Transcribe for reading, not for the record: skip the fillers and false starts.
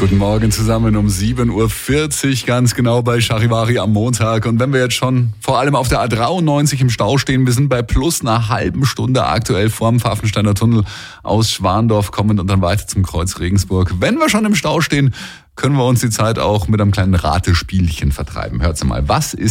Guten Morgen zusammen um 7.40 Uhr, ganz genau bei Charivari am Montag. Und wenn wir jetzt schon vor allem auf der A93 im Stau stehen, wir sind bei plus einer halben Stunde aktuell vorm Pfaffensteiner Tunnel aus Schwandorf kommend und dann weiter zum Kreuz Regensburg. Wenn wir schon im Stau stehen, können wir uns die Zeit auch mit einem kleinen Ratespielchen vertreiben. Hört's mal, was ist